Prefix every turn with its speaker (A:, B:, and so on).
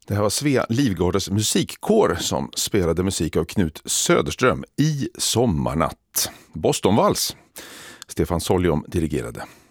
A: Det här var Svea Livgardes musikkår som spelade musik av Knut Söderström i Sommarnatt. Bostonvals. Stefan Sollium dirigerade.